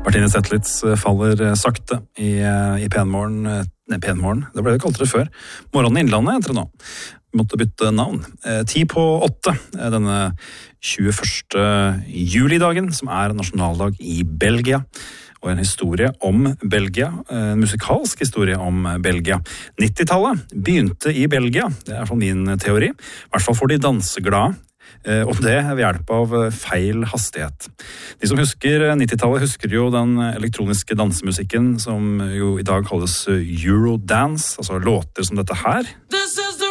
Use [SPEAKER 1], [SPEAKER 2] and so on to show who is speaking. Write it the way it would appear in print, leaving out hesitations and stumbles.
[SPEAKER 1] Martine Zetlitz faller sakte i penmorgen. Penmorgen, det ble det kalt det før. Morgenen i Innlandet heter det nå. Vi måtte bytte navn. 7:50 denne 21. julidagen, som nasjonaldag i Belgia. Og en historie om Belgia, en musikalsk historie om Belgia. 90-tallet begynte i Belgia, det I hvert fall min teori. I hvert fall for de danseglade. Og det ved hjelp av feil hastighet. De som husker 90-tallet husker jo den elektroniske dansemusikken som jo I dag kalles Eurodance, altså låter som dette her.